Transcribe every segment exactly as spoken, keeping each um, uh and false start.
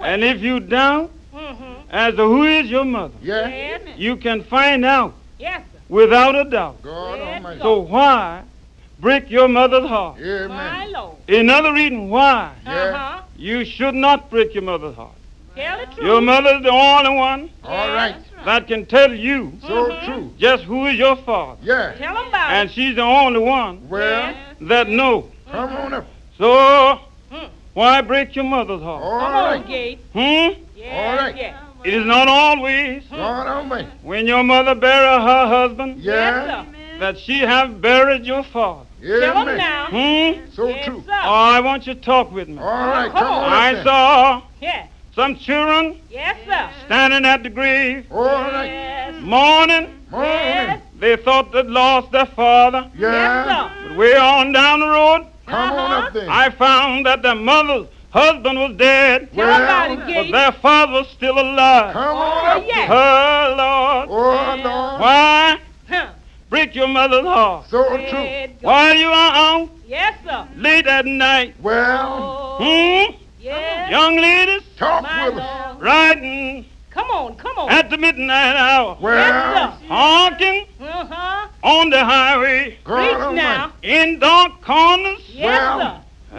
way. And if you doubt Mm-hmm. as to who is your mother, Yeah. Yes, you can find out yes, sir. without a doubt. God Yes, Almighty. So why break your mother's heart? My Amen. Lord. Another reason why Yeah. Uh-huh. you should not break your mother's heart. Tell the truth. Your mother's the only one All right. that can tell you So Mhm. true. just who is your father. Yeah. Tell them about And it. she's the only one Well, that knows. come on up. So Hmm. why break your mother's heart? All Come on, right. Gate. Hmm? Yeah, All right. yeah. It is not always God Almighty. when your mother bury her husband Yes, Yeah. sir. that she have buried your father. Tell them Amen. now. Hmm? So Yes, true. sir. Oh, I want you to talk with me. All right. Come Come on. on I up then. saw Yeah. some children Yes, sir. standing at the grave, All right. Yes. mourning. Morning. They thought they'd lost their father. Yes, Yeah. sir. But way on down the road, Come on Uh-huh. up then. I found that their mother's husband was dead, Tell Well, about it, but Gate. their father was still alive. Come on Oh, up yeah. then. Oh, Lord. Oh, Lord. Why Huh. break your mother's heart? So true. Dead go- While you are out Yes, sir. late at night, Well, Oh. hmm? Yes. young ladies talk My with us. Lord. riding Come on, come on. at the midnight hour, Well, Yes, honking Uh-huh. on the highway, God Preach Almighty. now. in dark corners, Yes, Well. sir.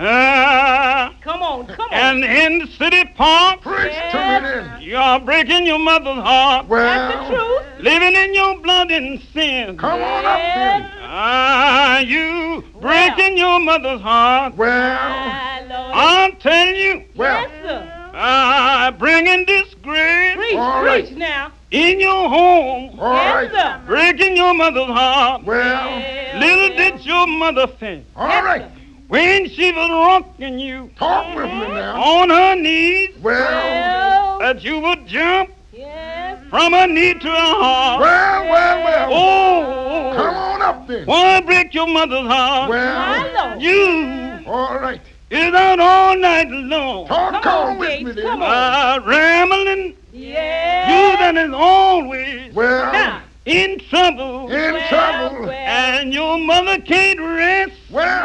ah, Come on, come on. and in the city park, Preach Yes. to me then. you are breaking your mother's heart, That's the Well, truth. living in your blood and sin. come on up then. Ah, you breaking your mother's heart. Well, My Lord. I'm telling you, well, Yes, sir. ah, bringing disgrace Preach, All right. preach now. in your home, all Yes, right. sir. breaking your mother's heart. Well, Yes, Little yes. did your mother think all Yes, right. sir. when she was rocking you Talk with me now. on her knees Well, Well, that you would jump yes. from her knee to her heart. well, well, well. Oh, Come on up then. why break your mother's heart? My Well, Lord. You all right. is out all night long, Talk Come on, on with Gates, me then. come on. uh, rambling. Yes. You that is always Well, Now. in trouble, in Well, trouble. well, and your mother can't rest Well,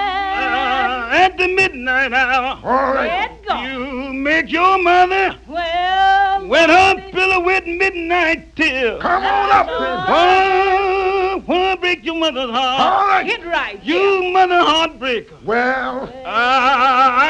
uh, well, at the midnight hour. all right. let go. You make your mother Well, wet her pillow with midnight tears. Come on up then. Why, why break your mother's heart? All right. get right. You mother heartbreaker. Well, Uh,